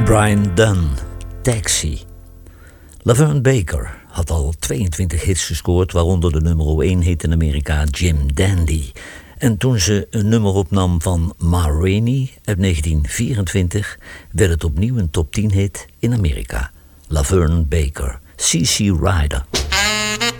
Brian Dunn, Taxi. Laverne Baker had al 22 hits gescoord, waaronder de nummer 1 hit in Amerika, Jim Dandy. En toen ze een nummer opnam van Ma Rainey uit 1924, werd het opnieuw een top 10 hit in Amerika. Laverne Baker, CC Rider.